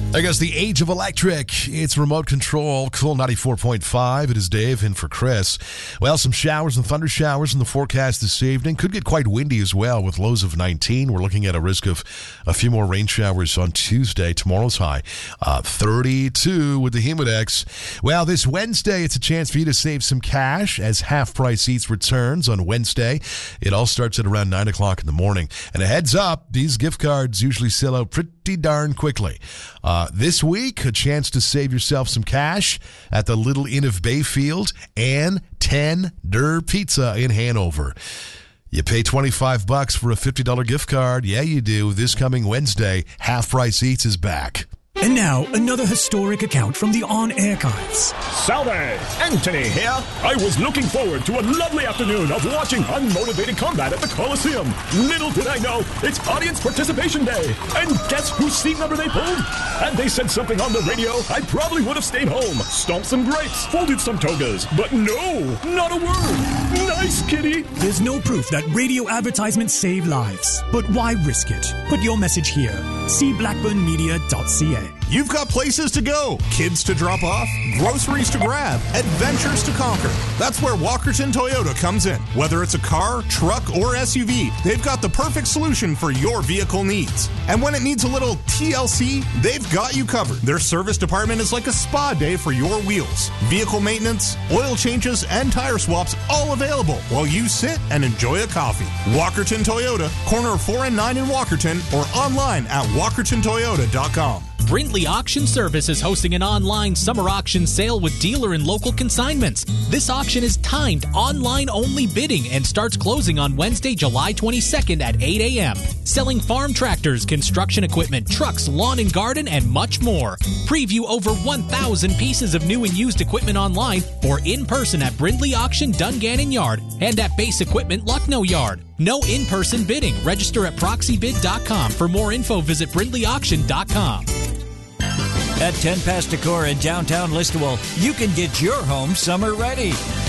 I guess the age of electric. It's remote control. Cool 94.5. It is Dave in for Chris. Well, some showers and thunder showers in the forecast this evening. Could get quite windy as well with lows of 19. We're looking at a risk of a few more rain showers on Tuesday. Tomorrow's high 32 with the Humidex. Well, this Wednesday, it's a chance for you to save some cash as Half Price Eats returns on Wednesday. It all starts at around 9 o'clock in the morning. And a heads up, these gift cards usually sell out pretty darn quickly. This week, a chance to save yourself some cash at the Little Inn of Bayfield and 10 Der Pizza in Hanover. You pay $25 for a $50 gift card. Yeah, you do. This coming Wednesday, Half Price Eats is back. And now, another historic account from the On Archives. Salve! Anthony here. I was looking forward to a lovely afternoon of watching unmotivated combat at the Coliseum. Little did I know, it's Audience Participation Day. And guess whose seat number they pulled? Had they said something on the radio, I probably would have stayed home, stomped some grapes, folded some togas. But no, not a word. Nice, kitty. There's no proof that radio advertisements save lives. But why risk it? Put your message here. See blackburnmedia.ca. You've got places to go, kids to drop off, groceries to grab, adventures to conquer. That's where Walkerton Toyota comes in. Whether it's a car, truck, or SUV, they've got the perfect solution for your vehicle needs. And when it needs a little TLC, they've got you covered. Their service department is like a spa day for your wheels. Vehicle maintenance, oil changes, and tire swaps all available while you sit and enjoy a coffee. Walkerton Toyota, corner of 4 and 9 in Walkerton, or online at walkertontoyota.com. Brindley Auction Service is hosting an online summer auction sale with dealer and local consignments. This auction is timed online-only bidding and starts closing on Wednesday, July 22nd at 8 a.m. Selling farm tractors, construction equipment, trucks, lawn and garden, and much more. Preview over 1,000 pieces of new and used equipment online or in person at Brindley Auction, Dungannon Yard, and at Base Equipment, Lucknow Yard. No in-person bidding. Register at proxybid.com. For more info, visit brindleyauction.com. At 10 Pasticor in downtown Listowel, you can get your home summer ready.